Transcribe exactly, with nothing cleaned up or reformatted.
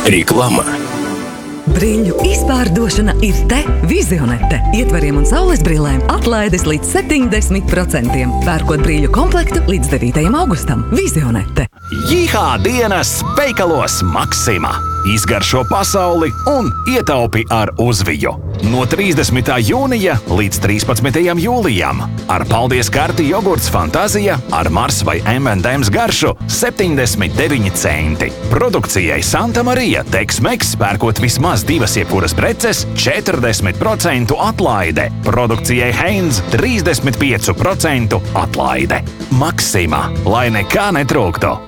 Reklama. Brīļu izpārdošana ir te Vizionete. Ietvariem un saules brillēm atlaides līdz septiņdesmit procentiem. Pērkot brīļu komplektu līdz devītajam augustam. Vizionete. Jihā dienas veikalos Maksima. Izgaršo pasauli un ietaupi ar uzviju. No trīsdesmitā jūnija līdz trīspadsmitajam jūlijam. Ar paldies karti jogurts Fantazija ar Mars vai em end em's garšu septiņdesmit deviņi centi. Produkcijai Santa Marija Tex-Mex pērkot vismaz divas jebkuras preces četrdesmit procentu atlaide. Produkcijai Heinz trīsdesmit pieci procenti atlaide. Maksima, lai nekā netrūktu.